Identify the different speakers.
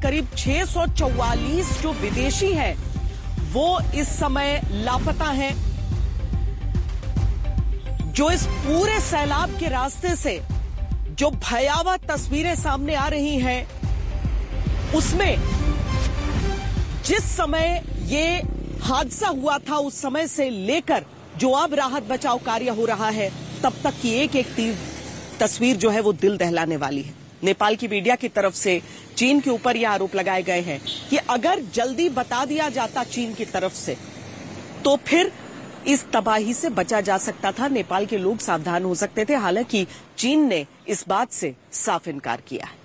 Speaker 1: करीब 644 जो विदेशी हैं वो इस समय लापता हैं। जो इस पूरे सैलाब के रास्ते से जो भयावह तस्वीरें सामने आ रही हैं, उसमें जिस समय ये हादसा हुआ था उस समय से लेकर जो अब राहत बचाव कार्य हो रहा है, तब तक की एक एक तस्वीर जो है वो दिल दहलाने वाली है। नेपाल की मीडिया की तरफ से चीन के ऊपर यह आरोप लगाए गए हैं कि अगर जल्दी बता दिया जाता चीन की तरफ से तो फिर इस तबाही से बचा जा सकता था, नेपाल के लोग सावधान हो सकते थे। हालांकि चीन ने इस बात से साफ इनकार किया है।